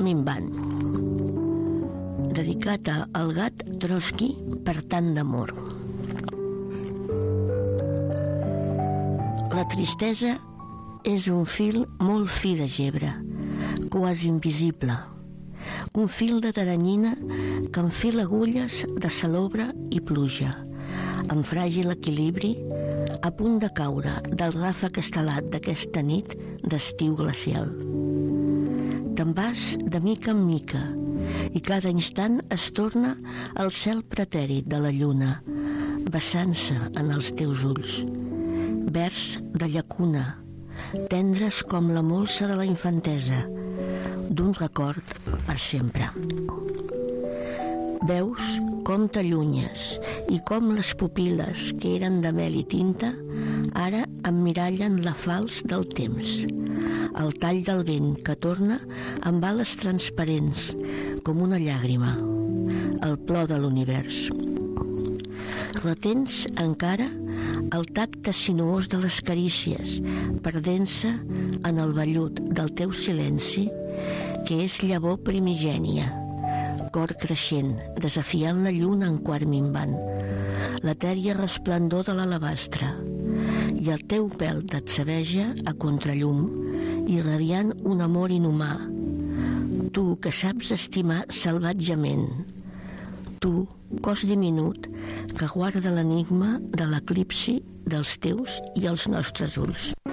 minvant, dedicat al gat Trotsky per tant d'amor. La tristesa és un fil molt fi de gebre, quasi invisible, un fil de teranyina que enfila agulles de salobre i pluja, amb fràgil equilibri, a punt de caure del ràfec estelat d'aquesta nit d'estiu glacial. Te'n vas de mica en mica i cada instant es torna al cel pretèrit de la lluna, vessant-se en els teus ulls, verds de llacuna, tendres com la molsa de la infantesa, d'un record per sempre. Veus com t'allunyes i com les pupil·les que eren de mel i tinta ara emmirallen la falç del temps, el tall del vent que torna amb ales transparents com una llàgrima, el plor de l'univers. Retens encara el tacte sinuós de les carícies, perdent-se en el vellut del teu silenci, que és llavor primigènia, cor creixent, desafiant la lluna en quart minvant, l'etèria resplendor de l'alabastre, i el teu pèl t'atzaveja a contrallum, irradiant un amor inhumà. Tu que saps estimar salvatgement, tu, cos diminut, que guarda l'enigma de l'eclipsi dels teus i els nostres ulls.